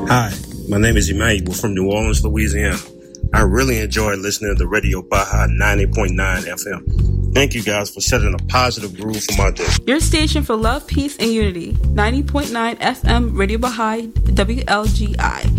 Hi, my name is Emmanuel from New Orleans, Louisiana. I really enjoy listening to Radio Baja 90.9 FM. Thank you guys for setting a positive groove for my day. Your station for love, peace, and unity. 90.9 FM Radio Baja WLGI.